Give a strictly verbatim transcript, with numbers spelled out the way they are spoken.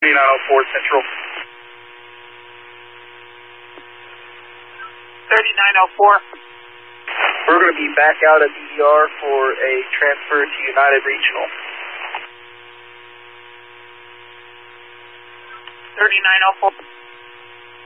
nine oh four Central. thirty-nine oh four. We're going to be back out at the E R for a transfer to United Regional. thirty-nine oh four.